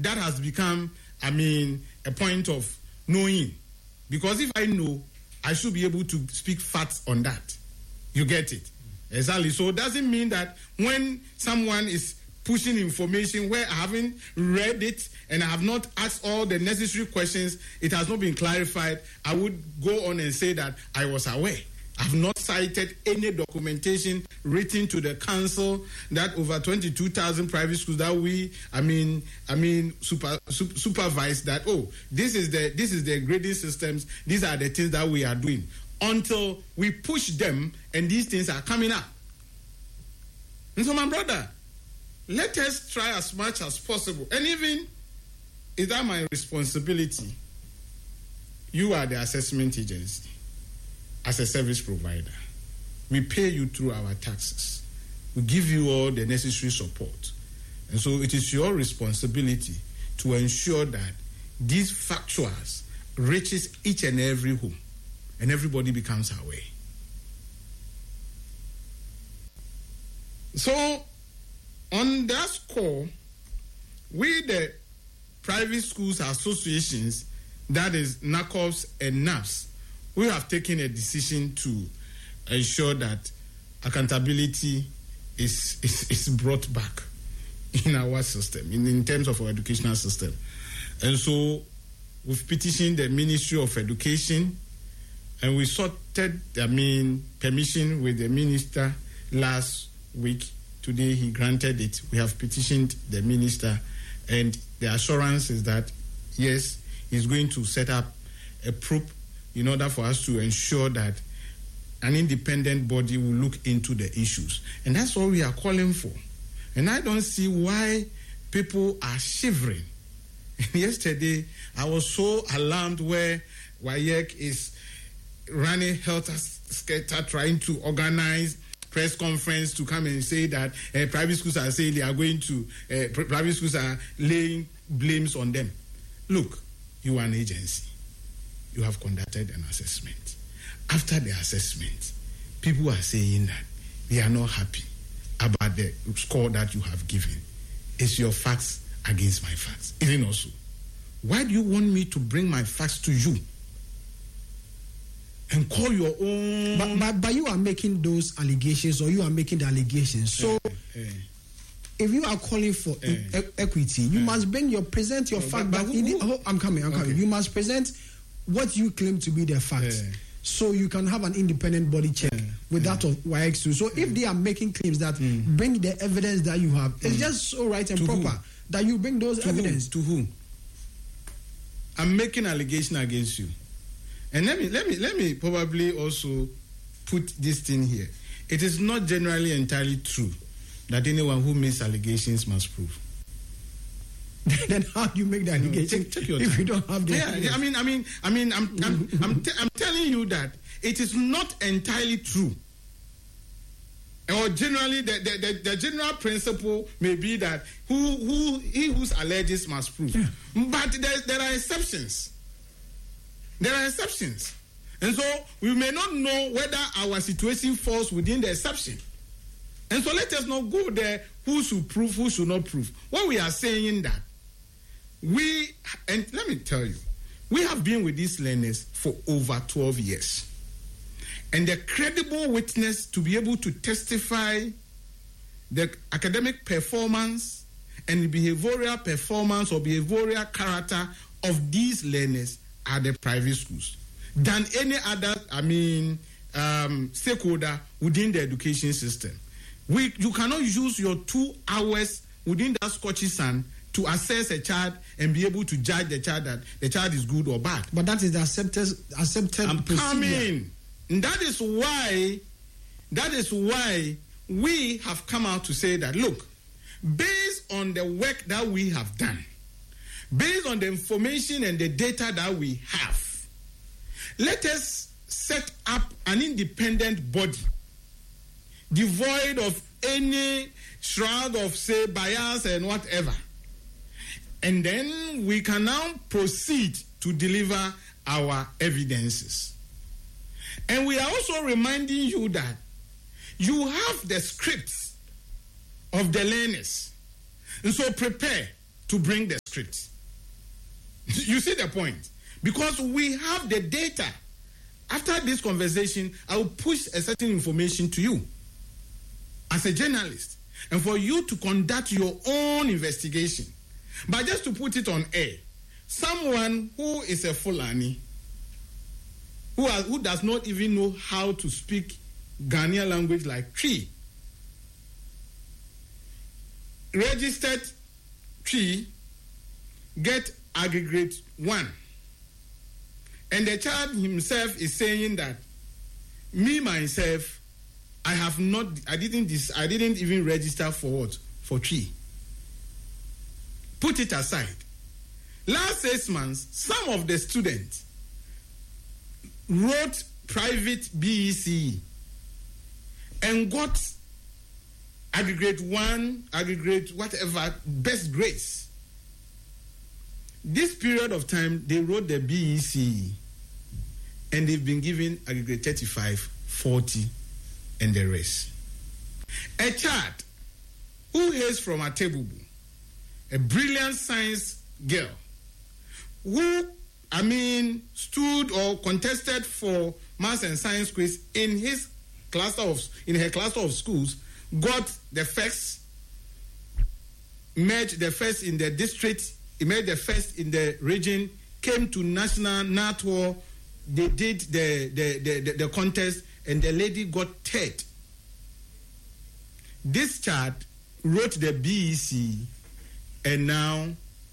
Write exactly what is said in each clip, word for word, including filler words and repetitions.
that has become, I mean, a point of knowing. Because if I know, I should be able to speak facts on that. You get it? Exactly. So it doesn't mean that when someone is pushing information where I haven't read it and I have not asked all the necessary questions, it has not been clarified, I would go on and say that I was aware. I've not cited any documentation written to the council that over twenty-two thousand private schools that we, I mean, I mean, super, super, supervise that. Oh, this is the this is the grading systems. These are the things that we are doing. Until we push them, and these things are coming up. And so, my brother, let us try as much as possible. And even is that my responsibility? You are the assessment agency. As a service provider, we pay you through our taxes. We give you all the necessary support. And so it is your responsibility to ensure that these factuals reaches each and every home and everybody becomes aware. So on that score, we the private schools associations, that is NACOPS and NAPS, we have taken a decision to ensure that accountability is, is, is brought back in our system, in, in terms of our educational system. And so we've petitioned the Ministry of Education, and we sorted, I mean, permission with the minister last week. Today he granted it. We have petitioned the minister, and the assurance is that, yes, he's going to set up a probe in order for us to ensure that an independent body will look into the issues. And that's all we are calling for. And I don't see why people are shivering. Yesterday, I was so alarmed where WAEC is running helter-skelter, trying to organize press conference to come and say that uh, private schools are saying they are going to, uh, private schools are laying blames on them. Look, you are an agency. You have conducted an assessment. After the assessment, people are saying that they are not happy about the score that you have given. It's your facts against my facts. Isn't also? Why do you want me to bring my facts to you and call your own? But, but, but you are making those allegations, or you are making the allegations. So uh, uh, if you are calling for uh, e- equity, you uh, must bring your present your uh, fact. But, but who, who, oh, I'm coming. I'm okay. coming. You must present what you claim to be their facts, uh, so you can have an independent body check uh, with uh, that of WAEC too. So uh, if they are making claims that mm. bring the evidence that you have, it's mm. just so right and to proper who? that you bring those to evidence. Who? To whom? I'm making allegation against you, and let me let me let me probably also put this thing here. It is not generally entirely true that anyone who makes allegations must prove. Then how do you make the allegation no, take, take your if time. you don't have the yeah, yeah, I mean, I mean, I mean, I'm, I'm, I'm, t- I'm telling you that it is not entirely true. Or generally, the, the, the, the general principle may be that who, who, he who alleges must prove. Yeah. But there, there are exceptions. There are exceptions. And so we may not know whether our situation falls within the exception. And so let us not go there, who should prove, who should not prove. What we are saying that we, and let me tell you, we have been with these learners for over twelve years. And the credible witness to be able to testify the academic performance and behavioral performance or behavioral character of these learners are the private schools than any other, I mean, um, stakeholder within the education system. We, you cannot use your two hours within that scorching sun to assess a child and be able to judge the child that the child is good or bad. But that is the accepted, accepted I'm procedure. coming. And that is why, that is why we have come out to say that, look, based on the work that we have done, based on the information and the data that we have, let us set up an independent body devoid of any shroud of, say, bias and whatever. And then we can now proceed to deliver our evidences. And we are also reminding you that you have the scripts of the learners. And so prepare to bring the script. You see the point? Because we have the data. After this conversation, I will push a certain information to you as a journalist, and for you to conduct your own investigation. But just to put it on air, someone who is a Fulani, who, are, who does not even know how to speak Ghanaian language like Twi, registered Twi, get aggregate one. And the child himself is saying that me myself, I have not, I didn't, I didn't even register for what? For Twi. Put it aside. Last six months, some of the students wrote private B E C E and got aggregate one, aggregate whatever, best grades. This period of time, they wrote the B E C E and they've been given aggregate thirty-five, forty, and the rest. A child who hails from Atebubu, a brilliant science girl, who, I mean, stood or contested for maths and science quiz in his cluster of, in her cluster of schools, got the first, made the first in the district, he made the first in the region, came to national NATWO, they did the, the, the, the, the contest, and the lady got third. This child wrote the B E C, and now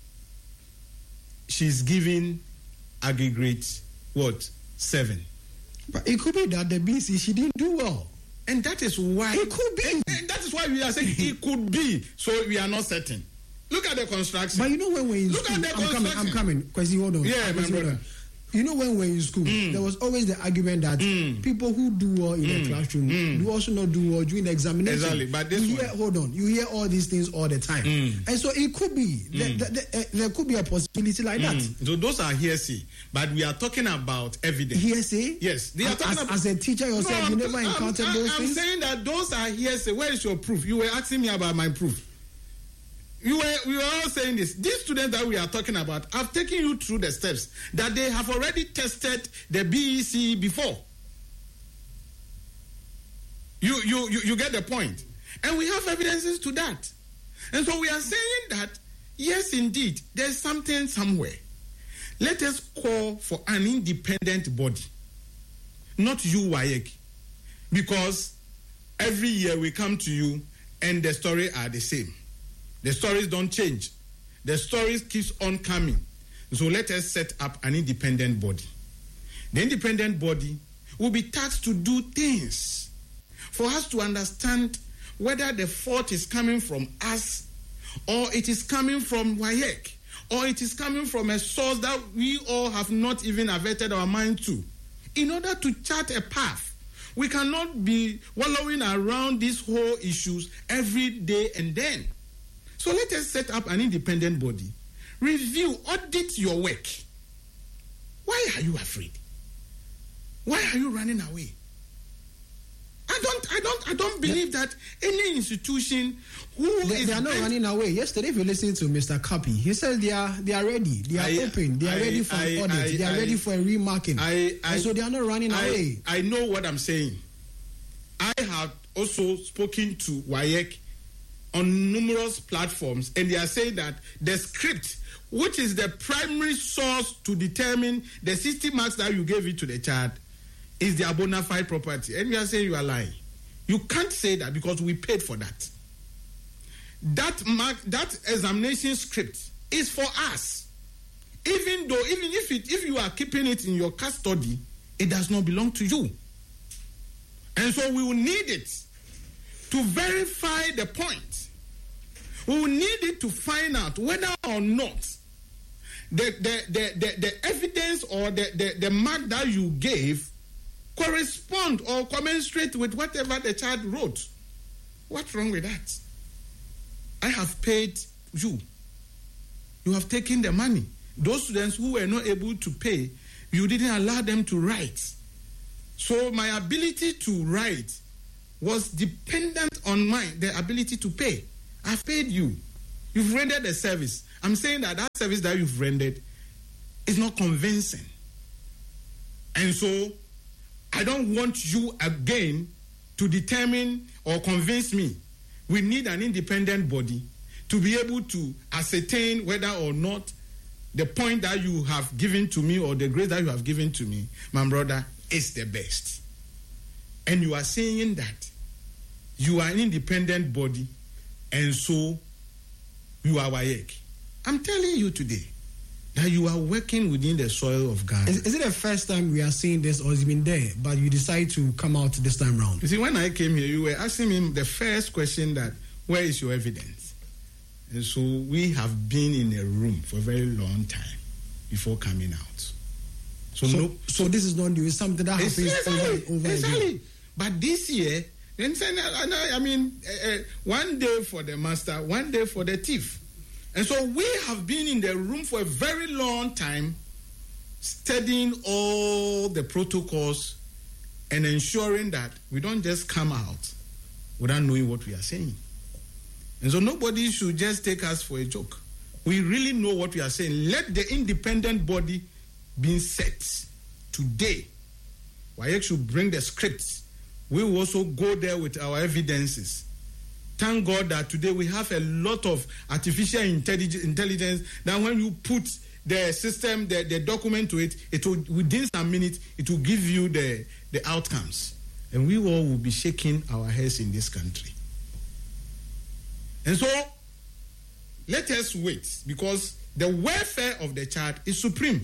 she's giving aggregate, what, seven. But it could be that the B E C, she didn't do well. And that is why... It could be. And, and that is why we are saying it could be. So we are not certain. Look at the construction. But you know when we're in Look school... at the I'm coming, I'm coming. Kwesi, hold on. Yeah, my brother. You know when we're in school, mm. there was always the argument that mm. people who do well in mm. the classroom mm. do also not do well during the examination. Exactly, but this you one... hear, hold on, you hear all these things all the time. Mm. And so it could be, mm. there, there, there, there could be a possibility like mm. that. So those are hearsay, but we are talking about evidence. Hearsay? Yes. They are as, talking as, about... as a teacher yourself, no, you never I'm, encountered I'm, those I'm things? I'm saying that those are hearsay. Where is your proof? You were asking me about my proof. You were, we were all saying this. These students that we are talking about, I've taken you through the steps that they have already tested the B E C before. You, you, you, you get the point. And we have evidences to that. And so we are saying that, yes, indeed, there's something somewhere. Let us call for an independent body, not you, W A E C, because every year we come to you and the stories are the same. The stories don't change. The stories keeps on coming. So let us set up an independent body. The independent body will be tasked to do things for us to understand whether the fault is coming from us or it is coming from W A E C or it is coming from a source that we all have not even averted our mind to. In order to chart a path, we cannot be wallowing around these whole issues every day and then. So let us set up an independent body, review, audit your work. Why are you afraid? Why are you running away? I don't, I don't, I don't believe that any institution who they, is they are not bent- running away. Yesterday, if you listen to Mister Kapi, he says they are they are ready, they are I, open, they are I, ready for I, an audit, I, they are I, ready for a remarking, I, I, and so they are not running I, away. I know what I'm saying. I have also spoken to W A E C on numerous platforms, and they are saying that the script, which is the primary source to determine the sixty marks that you gave it to the child, is their bona fide property. And you are saying you are lying. You can't say that because we paid for that. That mark, that examination script is for us. Even though, even if it, if you are keeping it in your custody, it does not belong to you. And so we will need it to verify the point. We will need it to find out whether or not the the the, the, the evidence or the, the, the mark that you gave correspond or commensurate with whatever the child wrote. What's wrong with that? I have paid you. You have taken the money. Those students who were not able to pay, you didn't allow them to write. So my ability to write was dependent on my the ability to pay. I've paid you. You've rendered a service. I'm saying that that service that you've rendered is not convincing. And so I don't want you again to determine or convince me. We need an independent body to be able to ascertain whether or not the point that you have given to me or the grace that you have given to me, my brother, is the best. And you are saying that you are an independent body and so you are W A E C. I'm telling you today that you are working within the soil of God. Is, is it the first time we are seeing this, or has it been there, but you decide to come out this time round? You see, when I came here, you were asking me the first question that, where is your evidence? And so we have been in a room for a very long time before coming out. So, so, no, so this is not new. It's something that happens exactly, over, over exactly. again. But this year, then I mean, uh, uh, one day for the master, one day for the thief. And so we have been in the room for a very long time, studying all the protocols and ensuring that we don't just come out without knowing what we are saying. And so nobody should just take us for a joke. We really know what we are saying. Let the independent body be set today. W A E C should bring the scripts. We will also go there with our evidences. Thank God that today we have a lot of artificial intelligence that when you put the system, the, the document to it, it will, within some minutes, it will give you the, the outcomes. And we all will be shaking our heads in this country. And so, let us wait, because the welfare of the child is supreme.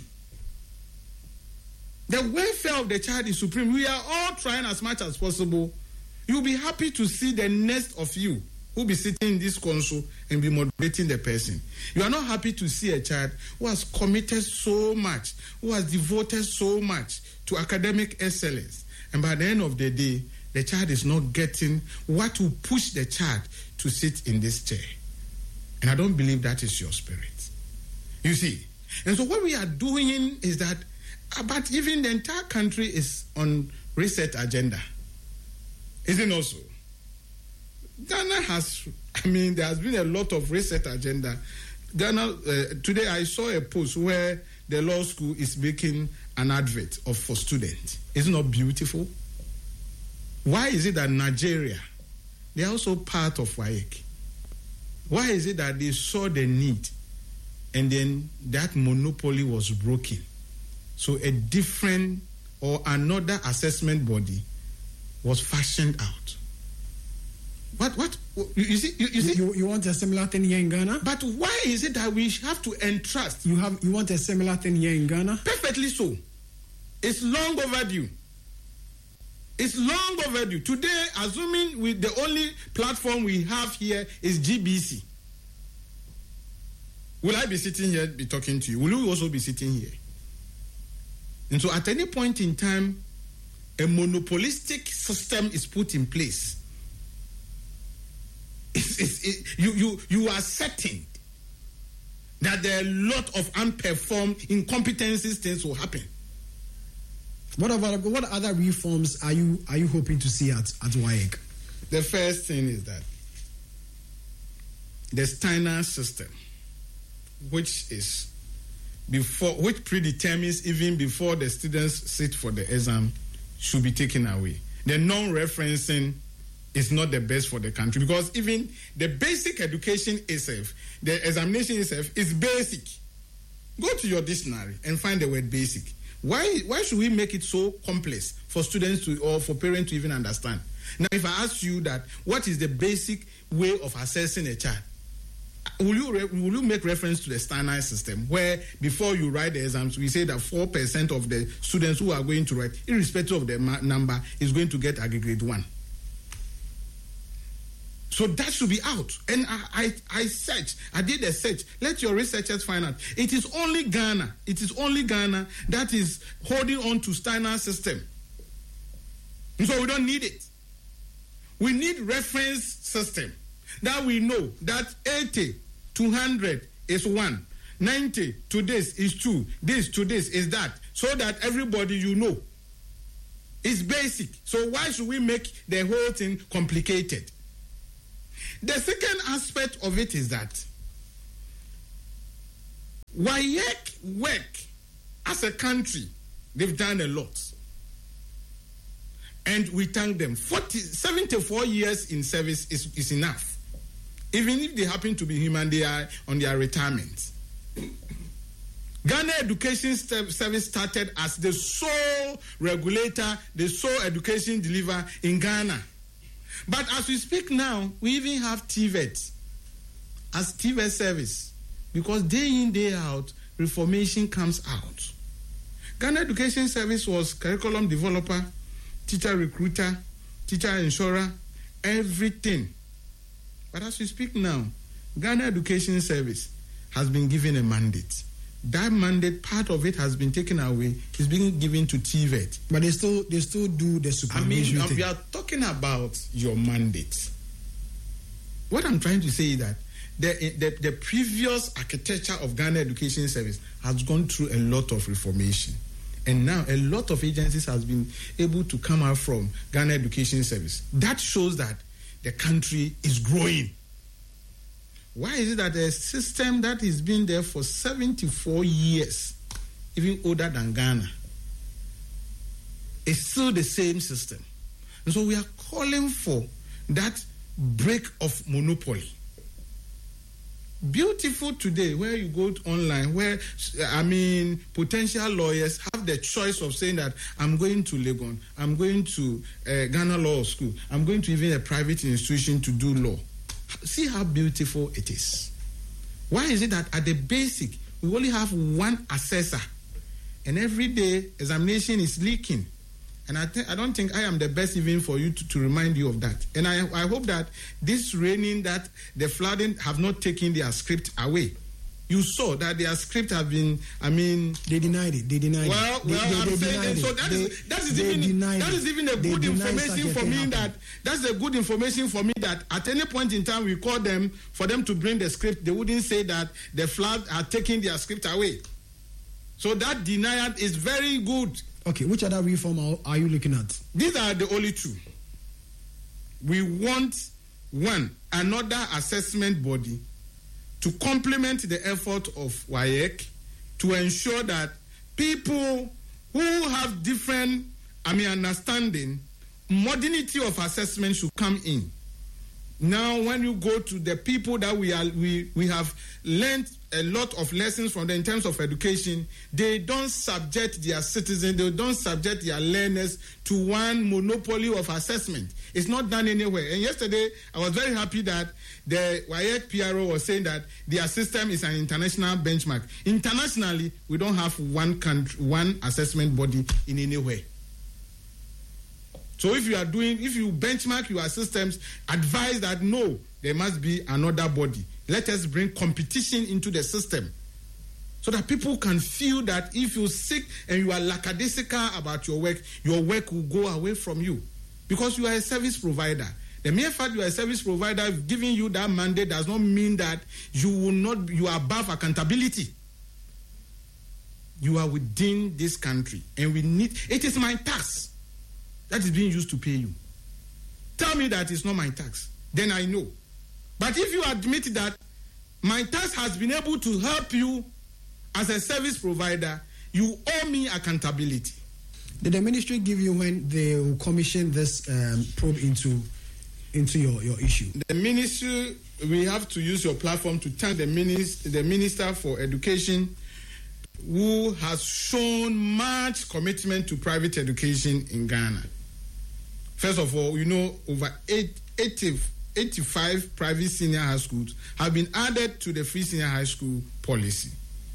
The welfare of the child is supreme. We are all trying as much as possible. You'll be happy to see the next of you who will be sitting in this console and be moderating the person. You are not happy to see a child who has committed so much, who has devoted so much to academic excellence. And by the end of the day, the child is not getting what will push the child to sit in this chair. And I don't believe that is your spirit. You see? And so what we are doing is that, but even the entire country is on reset agenda. Isn't it also? Ghana has, I mean, there has been a lot of reset agenda. Ghana, uh, today I saw a post where the law school is making an advert of for students. Isn't it beautiful? Why is it that Nigeria, they are also part of W A E C? Why is it that they saw the need and then that monopoly was broken? So a different or another assessment body was fashioned out. What, what, you see, you, you see? You, you want a similar thing here in Ghana? But why is it that we have to entrust? You have, you want a similar thing here in Ghana? Perfectly so. It's long overdue. It's long overdue. Today, assuming we, the only platform we have here is G B C. Will I be sitting here, be talking to you? Will you also be sitting here? And so at any point in time, a monopolistic system is put in place. It's, it's, it, you, you, you are certain that there are a lot of unperformed incompetencies, things will happen. What about what other reforms are you are you hoping to see at, at W A E C? The first thing is that the Steiner system, which is before which predetermines even before the students sit for the exam, should be taken away. The non-referencing is not the best for the country, because even the basic education itself, the examination itself is basic. Go to your dictionary and find the word basic. Why why should we make it so complex for students to or for parents to even understand? Now, if I ask you that, what is the basic way of assessing a child? Will you re- will you make reference to the Steiner system, where before you write the exams, we say that four percent of the students who are going to write, irrespective of the ma- number, is going to get aggregate one? So that should be out. And I, I, I searched, I did a search. Let your researchers find out. It is only Ghana, it is only Ghana that is holding on to Steiner system. And so we don't need it. We need reference system that we know that eighty to one hundred is one, ninety to this is two, this to this is that, so that everybody you know. It's basic. So why should we make the whole thing complicated? The second aspect of it is that WAEC work as a country, they've done a lot. And we thank them. forty, seventy-four years in service is, is enough. Even if they happen to be human, they are on their retirement. Ghana Education Service started as the sole regulator, the sole education deliverer in Ghana. But as we speak now, we even have T V E T as T V E T service, because day in, day out, reformation comes out. Ghana Education Service was curriculum developer, teacher recruiter, teacher insurer, everything. But as we speak now, Ghana Education Service has been given a mandate. That mandate, part of it has been taken away, is being given to T V E T. But they still they still do the supervision. I mean, we are talking about your mandate. What I'm trying to say is that the, the, the previous architecture of Ghana Education Service has gone through a lot of reformation. And now a lot of agencies has been able to come out from Ghana Education Service. That shows that the country is growing. Why is it that a system that has been there for seventy-four years, even older than Ghana, is still the same system? And so we are calling for that break of monopoly. Beautiful today, where you go online, where, I mean, potential lawyers have the choice of saying that I'm going to Legon, I'm going to uh, Ghana Law School, I'm going to even a private institution to do law. See how beautiful it is. Why is it that at the basic, we only have one assessor, and every day examination is leaking? And I, th- I don't think I am the best even for you to, to remind you of that. And I, I hope that this raining, that the flooding have not taken their script away. You saw that their script have been, I mean... They denied it. They denied well, it. Well, well, I'm saying that, so that they, is, that is even, that is even a good information for me that, that's a good information for me that at any point in time we call them for them to bring the script, they wouldn't say that the flood are taking their script away. So that denial is very good. Okay, which other reform are, are you looking at? These are the only two. We want, one, another assessment body to complement the effort of WAEC to ensure that people who have different, I mean, understanding, modernity of assessment should come in. Now, when you go to the people that we are, we, we have learned a lot of lessons from them in terms of education, they don't subject their citizens, they don't subject their learners to one monopoly of assessment. It's not done anywhere. And yesterday, I was very happy that the WAEC P R O was saying that their system is an international benchmark. Internationally, we don't have one country, one assessment body in any way. So if you are doing, if you benchmark your systems, advise that no, there must be another body. Let us bring competition into the system so that people can feel that if you're sick and you are lackadaisical about your work, your work will go away from you because you are a service provider. The mere fact you are a service provider giving you that mandate does not mean that you will not, you are above accountability. You are within this country and we need, it is my tax that is being used to pay you. Tell me that it's not my tax, then I know. But if you admit that my tax has been able to help you as a service provider, you owe me accountability. Did the ministry give you when they commissioned this um, probe into into your, your issue? The ministry, we have to use your platform to thank the minister, the Minister for Education, who has shown much commitment to private education in Ghana. First of all, you know, over eight, eighty, eighty-five private senior high schools have been added to the free senior high school policy.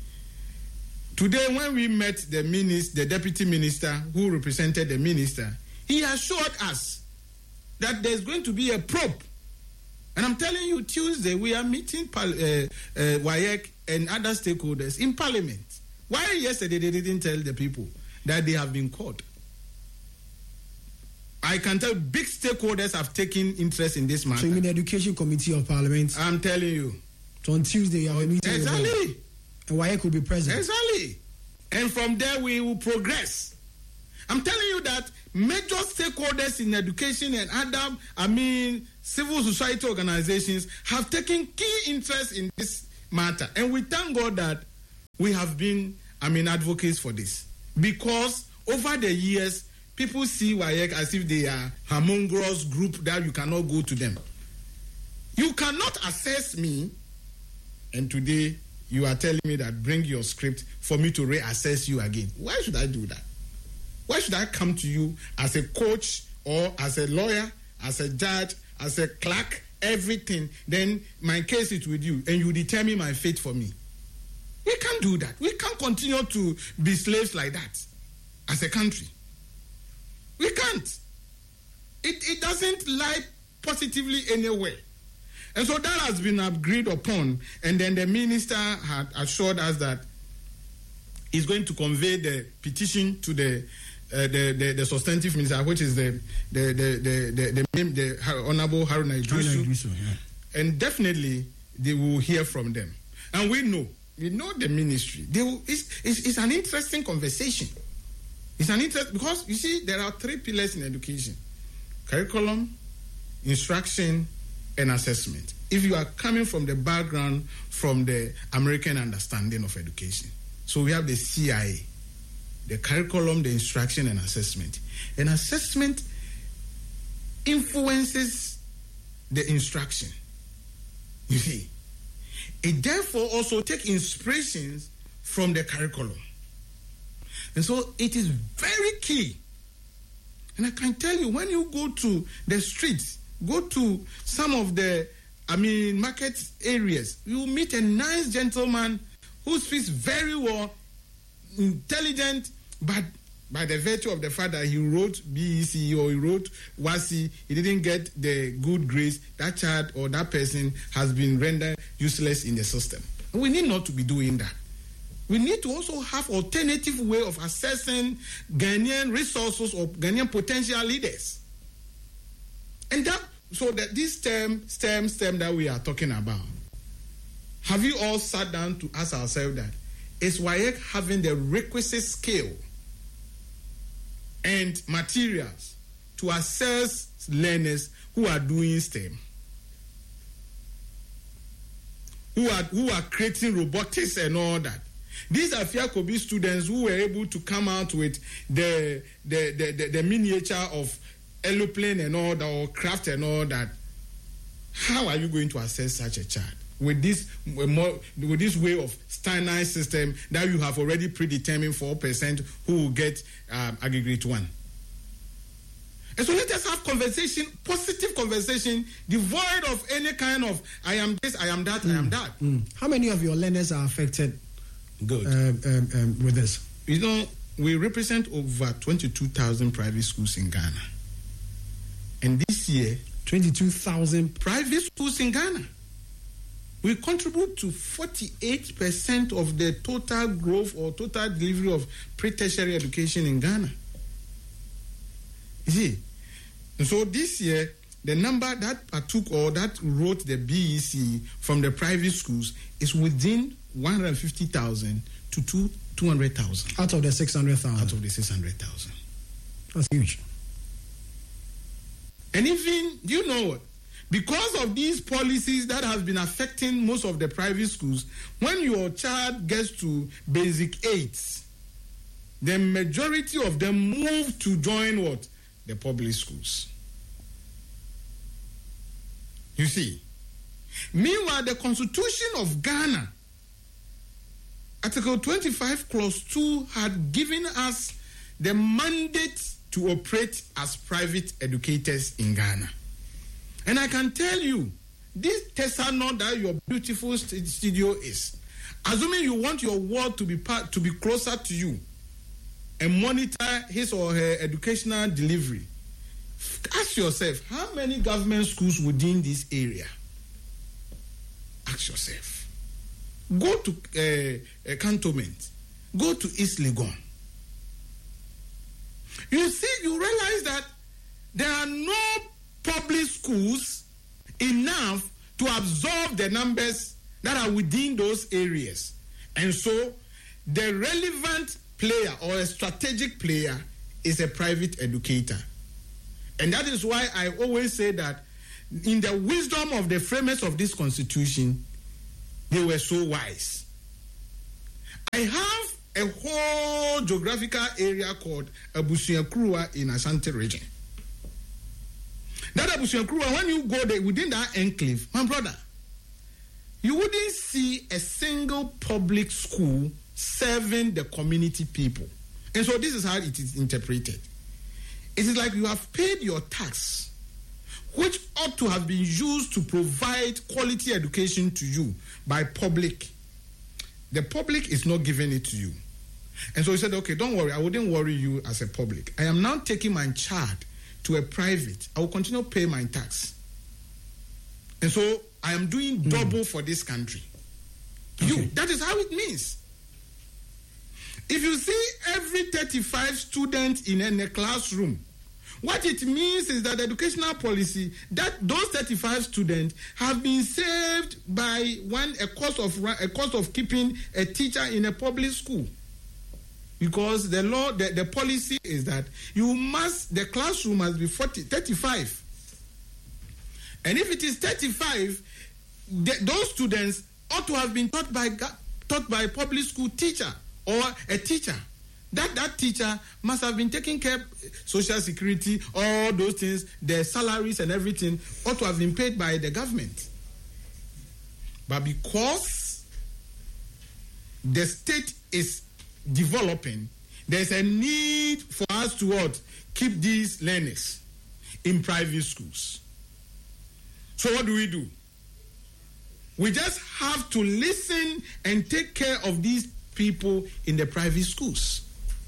Today, when we met the minister, the deputy minister who represented the minister, he assured us that there's going to be a probe. And I'm telling you, Tuesday, we are meeting uh, uh, WAEC and other stakeholders in Parliament. Why yesterday they didn't tell the people that they have been caught? I can tell big stakeholders have taken interest in this matter. So you mean the Education Committee of Parliament? I'm telling you. So on Tuesday you have a meeting. Exactly. And WAEC will be present. Exactly. And from there we will progress. I'm telling you that major stakeholders in education and other, I mean, civil society organizations have taken key interest in this matter. And we thank God that we have been, I mean, advocates for this. Because over the years, people see WAEC as if they are a humongous group that you cannot go to them. You cannot assess me, and today you are telling me that bring your script for me to reassess you again. Why should I do that? Why should I come to you as a coach or as a lawyer, as a judge, as a clerk, everything, then my case is with you and you determine my fate for me? We can't do that. We can't continue to be slaves like that as a country. We can't. It, it doesn't lie positively anywhere. And so that has been agreed upon. And then the minister had assured us that he's going to convey the petition to the uh, the, the the substantive minister, which is the the the the the, the, the, the Honorable Haruna Iddrisu. Yeah. And definitely they will hear from them. And we know, we know the ministry. They will, it's, it's, it's an interesting conversation. It's an interest because you see there are three pillars in education: curriculum, instruction, and assessment. If you are coming from the background from the American understanding of education. So we have the C I A, the curriculum, the instruction, and assessment. And assessment influences the instruction. You see, it therefore also takes inspirations from the curriculum. And so it is very key. And I can tell you, when you go to the streets, go to some of the, I mean, market areas, you will meet a nice gentleman who speaks very well, intelligent, but by the virtue of the fact that he wrote B E C or he wrote WASSCE, he didn't get the good grades, that child or that person has been rendered useless in the system. And we need not to be doing that. We need to also have alternative way of assessing Ghanaian resources or Ghanaian potential leaders. And that, so that this STEM, STEM, STEM that we are talking about, have you all sat down to ask ourselves that, is WAEC having the requisite skill and materials to assess learners who are doing STEM? Who are, who are creating robotics and all that? These are Fiakobi students who were able to come out with the the, the, the, the miniature of aeroplane and all that, or craft and all that. How are you going to assess such a child with this more with this way of standardized system that you have already predetermined four percent who will get um, aggregate one? And so let us have conversation, positive conversation, devoid of any kind of I am this, I am that, mm. I am that. Mm. How many of your learners are affected? Good. Um, um, um, with this? You know, we represent over twenty-two thousand private schools in Ghana. And this year, twenty-two thousand private schools in Ghana. We contribute to forty-eight percent of the total growth or total delivery of pre-tertiary education in Ghana. You see? And so this year, the number that partook or that wrote the B E C from the private schools is within one hundred fifty thousand to two hundred thousand. Out of the six hundred thousand? Out of the six hundred thousand. That's huge. And even, do you know what? Because of these policies that has been affecting most of the private schools, when your child gets to basic eight, the majority of them move to join what? The public schools. You see? Meanwhile, the Constitution of Ghana, Article twenty-five, Clause two, had given us the mandate to operate as private educators in Ghana. And I can tell you, this Tesano that your beautiful studio is, assuming you want your world to be part, to be closer to you and monitor his or her educational delivery, ask yourself, how many government schools within this area? Ask yourself. Go to uh, a cantonment. Go to East Legon. You see, you realize that there are no public schools enough to absorb the numbers that are within those areas. And so the relevant player or a strategic player is a private educator. And that is why I always say that in the wisdom of the framers of this constitution, they were so wise. I have a whole geographical area called Abusuakrua in Ashanti region. That Abusuakrua, when you go there within that enclave, my brother, you wouldn't see a single public school serving the community people. And so this is how it is interpreted. It is like you have paid your tax, which ought to have been used to provide quality education to you by public. The public is not giving it to you. And so he said, okay, don't worry, I wouldn't worry you as a public. I am now taking my child to a private. I will continue to pay my tax. And so I am doing mm. double for this country. Okay. You, that is how it means. If you see every thirty-five students in a, in a classroom, what it means is that the educational policy, that those thirty-five students have been saved by one a cost of a cost of keeping a teacher in a public school. Because the law, the, the policy is that you must, the classroom must be forty, thirty-five. And if it is thirty-five, the, those students ought to have been taught by taught by a public school teacher or a teacher. That that teacher must have been taking care of social security, all those things, their salaries and everything ought to have been paid by the government. But because the state is developing, there's a need for us to what? Keep these learners in private schools. So what do we do? We just have to listen and take care of these people in the private schools.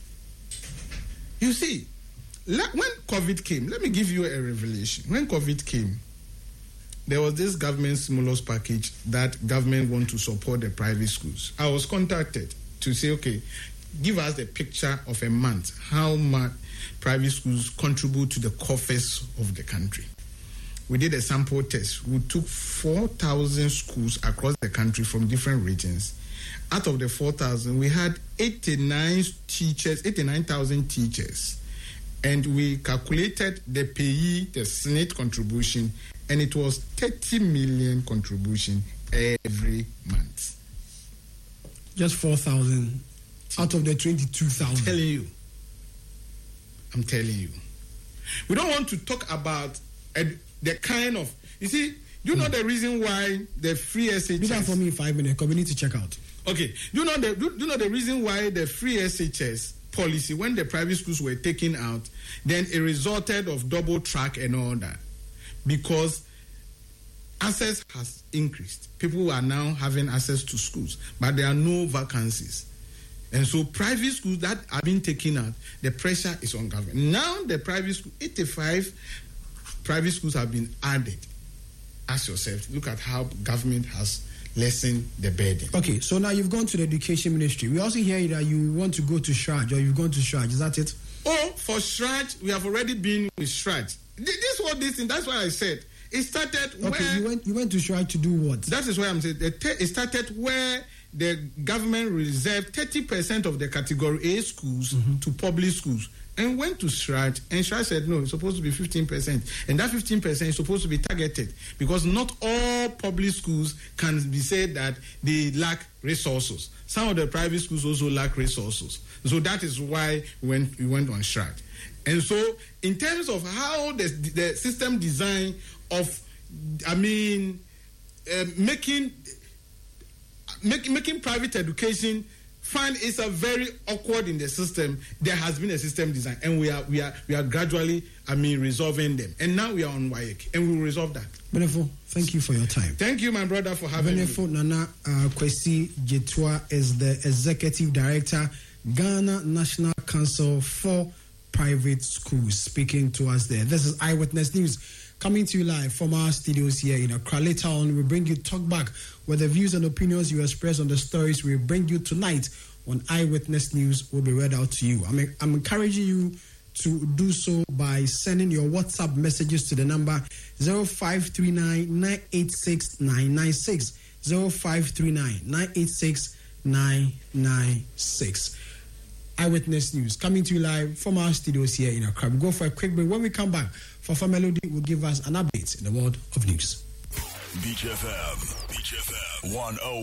You see, when COVID came, let me give you a revelation. When COVID came, there was this government stimulus package that government want to support the private schools. I was contacted to say, okay, give us the picture of a month, how much private schools contribute to the coffers of the country. We did a sample test. We took four thousand schools across the country from different regions. Out of the four thousand, we had eighty-nine teachers, eighty-nine thousand teachers. And we calculated the payee, the Senate contribution, and it was thirty million contribution every month. Just four thousand out of the twenty-two thousand. I'm telling you. I'm telling you. We don't want to talk about ed- the kind of, you see, do you know mm. the reason why the free S H S... Do that for me in five minutes, because we need to check out. Okay. Do you know the, do, do you know the reason why the free S H S policy, when the private schools were taken out, then it resulted of double track and all that? Because access has increased. People are now having access to schools, but there are no vacancies. And so private schools that are being taken out, the pressure is on government. Now the private school, eighty-five private schools have been added. Ask yourself, look at how government has lessened the burden. Okay, so now you've gone to the education ministry. We also hear that you want to go to Shraj, or you've gone to Shraj. Is that it? Oh, for Shraj, we have already been with Shraj. This is what this thing, that's why I said. It started okay, where... you went, you went to Shraj to do what? That is why I'm saying. It started where the government reserved thirty percent of the Category A schools mm-hmm. to public schools. And went to Shraj, and Shraj said, no, it's supposed to be fifteen percent. And that fifteen percent is supposed to be targeted, because not all public schools can be said that they lack resources. Some of the private schools also lack resources. So that is why we went, we went on Shraj. And so in terms of how the, the system design of, I mean, uh, making, make, making private education find it's a very awkward in the system. There has been a system design, and we are we are we are gradually, I mean, resolving them. And now we are on W A E C, and we will resolve that. Benefo, thank you for your time. Thank you, my brother, for having Benefo me. Nana uh, Kwesi Jetua is the Executive Director, Ghana National Council for Private Schools, speaking to us there. This is Eyewitness News, coming to you live from our studios here in Accra. Later on, we bring you Talk Back, where the views and opinions you express on the stories we bring you tonight on Eyewitness News will be read out to you. I'm, I'm encouraging you to do so by sending your WhatsApp messages to the number zero five three nine, nine eight six, nine nine six, zero five three nine, nine eight six, nine nine six. Eyewitness News coming to you live from our studios here in Accra. We'll go for a quick break. When we come back, Fafa Melody will give us an update in the world of news. Beach F M, Beach F M, one oh